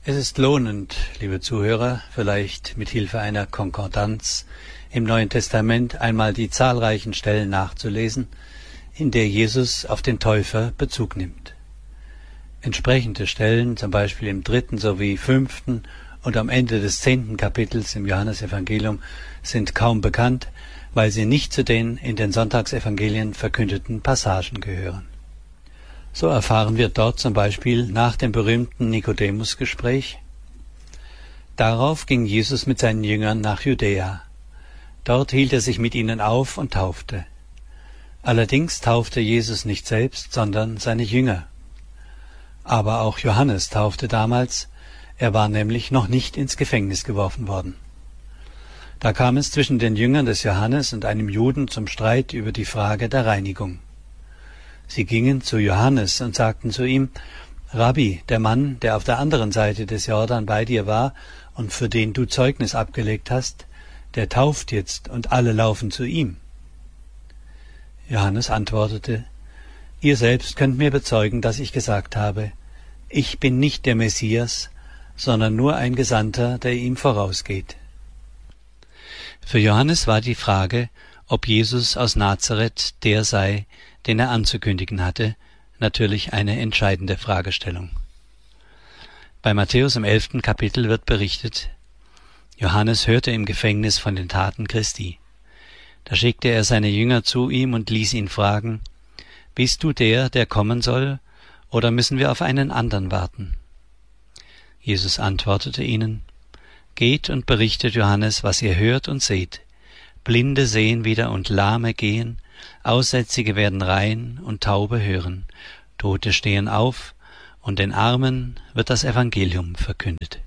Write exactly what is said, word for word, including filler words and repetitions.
Es ist lohnend, liebe Zuhörer, vielleicht mit Hilfe einer Konkordanz im Neuen Testament einmal die zahlreichen Stellen nachzulesen, in der Jesus auf den Täufer Bezug nimmt. Entsprechende Stellen, zum Beispiel im dritten sowie fünften und am Ende des zehnten Kapitels im Johannesevangelium, sind kaum bekannt, weil sie nicht zu den in den Sonntagsevangelien verkündeten Passagen gehören. So erfahren wir dort zum Beispiel nach dem berühmten Nikodemus-Gespräch: Darauf ging Jesus mit seinen Jüngern nach Judäa. Dort hielt er sich mit ihnen auf und taufte. Allerdings taufte Jesus nicht selbst, sondern seine Jünger. Aber auch Johannes taufte damals, er war nämlich noch nicht ins Gefängnis geworfen worden. Da kam es zwischen den Jüngern des Johannes und einem Juden zum Streit über die Frage der Reinigung. Sie gingen zu Johannes und sagten zu ihm: Rabbi, der Mann, der auf der anderen Seite des Jordan bei dir war und für den du Zeugnis abgelegt hast, der tauft jetzt und alle laufen zu ihm. Johannes antwortete: Ihr selbst könnt mir bezeugen, dass ich gesagt habe, ich bin nicht der Messias, sondern nur ein Gesandter, der ihm vorausgeht. Für Johannes war die Frage, ob Jesus aus Nazareth der sei, den er anzukündigen hatte, natürlich eine entscheidende Fragestellung. Bei Matthäus im elften Kapitel wird berichtet: Johannes hörte im Gefängnis von den Taten Christi. Da schickte er seine Jünger zu ihm und ließ ihn fragen: Bist du der, der kommen soll, oder müssen wir auf einen anderen warten? Jesus antwortete ihnen: Geht und berichtet Johannes, was ihr hört und seht. Blinde sehen wieder und Lahme gehen, Aussätzige werden rein und Taube hören, Tote stehen auf und den Armen wird das Evangelium verkündet.